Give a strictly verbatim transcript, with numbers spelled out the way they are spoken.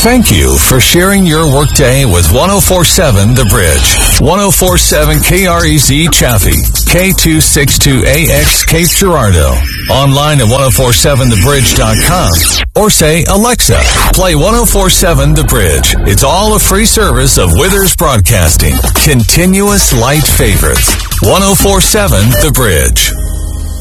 Thank you for sharing your workday with one oh four point seven The Bridge. one oh four point seven K R E Z Chaffee, K two sixty-two A X Cape Girardeau. Online at ten forty-seven the bridge dot com or say, Alexa, play ten forty-seven The Bridge. It's all a free service of Withers Broadcasting. Continuous light favorites. ten forty-seven The Bridge.